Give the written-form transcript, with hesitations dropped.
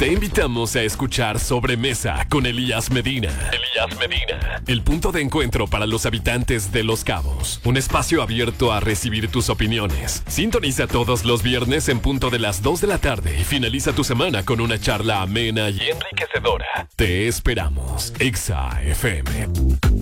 Te invitamos a escuchar Sobremesa con Elías Medina. Elías Medina. El punto de encuentro para los habitantes de Los Cabos. Un espacio abierto a recibir tus opiniones. Sintoniza todos los viernes en punto de las 2 de la tarde y finaliza tu semana con una charla amena y enriquecedora. Te esperamos. Exa FM.